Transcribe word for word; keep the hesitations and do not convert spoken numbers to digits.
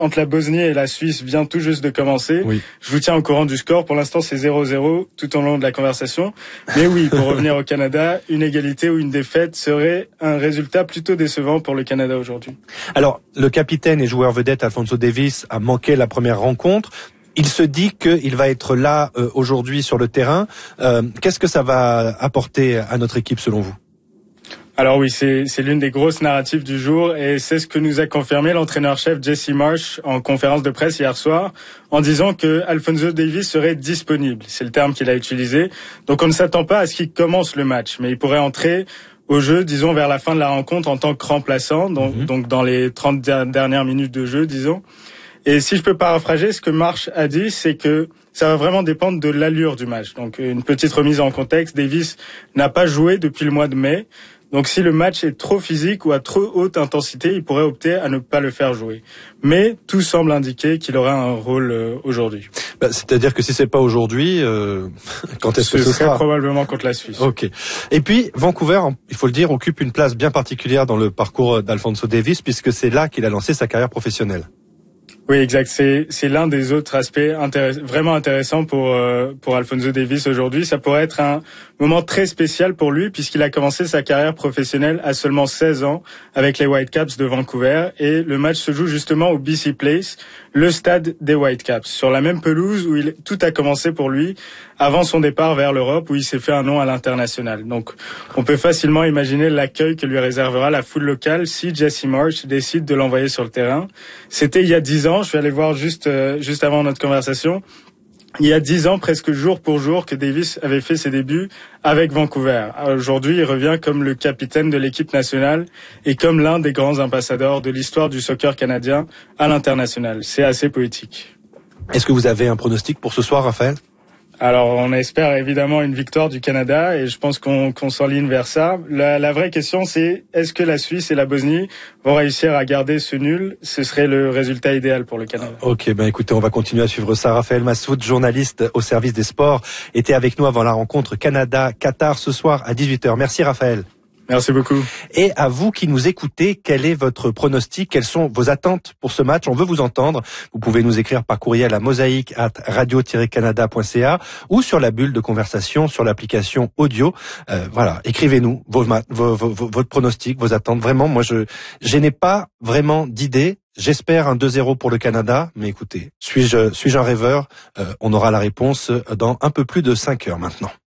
entre la Bosnie et la Suisse vient tout juste de commencer. Oui. Je vous tiens au courant du score. Pour l'instant, c'est zéro zéro tout au long de la conversation. Mais oui, pour revenir au Canada, une égalité ou une défaite serait un résultat plutôt décevant pour le Canada aujourd'hui. Alors, le capitaine et joueur vedette Alphonso Davies a manqué la première rencontre. Il se dit qu'il va être là euh, aujourd'hui sur le terrain. Euh, qu'est-ce que ça va apporter à notre équipe selon vous ? Alors oui, c'est, c'est l'une des grosses narratives du jour et c'est ce que nous a confirmé l'entraîneur-chef Jesse Marsh en conférence de presse hier soir en disant que Alphonso Davies serait disponible. C'est le terme qu'il a utilisé. Donc on ne s'attend pas à ce qu'il commence le match, mais il pourrait entrer au jeu, disons, vers la fin de la rencontre en tant que remplaçant, donc, mmh. donc dans les trente dernières minutes de jeu, disons. Et si je peux paraphraser, ce que Marsh a dit, c'est que ça va vraiment dépendre de l'allure du match. Donc une petite remise en contexte, Davies n'a pas joué depuis le mois de mai. Donc si le match est trop physique ou à trop haute intensité, il pourrait opter à ne pas le faire jouer. Mais tout semble indiquer qu'il aura un rôle euh, aujourd'hui. Bah, c'est-à-dire que si c'est pas aujourd'hui, euh, quand est-ce ce que ce serait sera ? Probablement contre la Suisse. Ok. Et puis Vancouver, il faut le dire, occupe une place bien particulière dans le parcours d'Alphonso Davies puisque c'est là qu'il a lancé sa carrière professionnelle. Oui, exact. C'est c'est l'un des autres aspects intéress- vraiment intéressants pour euh, pour Alphonso Davies aujourd'hui. Ça pourrait être un moment très spécial pour lui puisqu'il a commencé sa carrière professionnelle à seulement seize ans avec les Whitecaps de Vancouver et le match se joue justement au B C Place, le stade des Whitecaps, sur la même pelouse où il, tout a commencé pour lui avant son départ vers l'Europe où il s'est fait un nom à l'international. Donc on peut facilement imaginer l'accueil que lui réservera la foule locale si Jesse Marsh décide de l'envoyer sur le terrain. C'était il y a dix ans. Je suis allé voir juste euh, juste avant notre conversation. Il y a dix ans, presque jour pour jour, que Davies avait fait ses débuts avec Vancouver. Aujourd'hui, il revient comme le capitaine de l'équipe nationale et comme l'un des grands ambassadeurs de l'histoire du soccer canadien à l'international. C'est assez poétique. Est-ce que vous avez un pronostic pour ce soir, Raphaël ? Alors, on espère évidemment une victoire du Canada et je pense qu'on, qu'on s'enligne vers ça. La, la vraie question, c'est est-ce que la Suisse et la Bosnie vont réussir à garder ce nul ? Ce serait le résultat idéal pour le Canada. Ok, ben écoutez, on va continuer à suivre ça. Raphaël Massoud, journaliste au service des sports, était avec nous avant la rencontre Canada-Qatar ce soir à dix-huit heures. Merci Raphaël. Merci beaucoup. Et à vous qui nous écoutez, quel est votre pronostic ? Quelles sont vos attentes pour ce match ? On veut vous entendre. Vous pouvez nous écrire par courriel à mosaïque arobase radio tiret canada point c a ou sur la bulle de conversation sur l'application audio. Euh, voilà, écrivez-nous vos, vos, vos, vos, votre pronostic, vos attentes. Vraiment, moi, je, je n'ai pas vraiment d'idée. J'espère un deux zéro pour le Canada, mais écoutez, suis-je, suis-je un rêveur ? euh, On aura la réponse dans un peu plus de cinq heures maintenant.